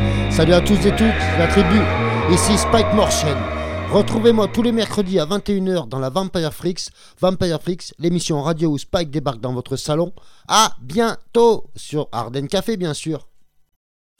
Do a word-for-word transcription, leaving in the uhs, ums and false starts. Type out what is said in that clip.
Salut à tous et toutes, la tribu, ici Spike Morchen. Retrouvez-moi tous les mercredis à vingt et une heures dans la Vampire Freaks, Vampire Freaks, l'émission radio où Spike débarque dans votre salon. À bientôt sur Ardennes Café, bien sûr.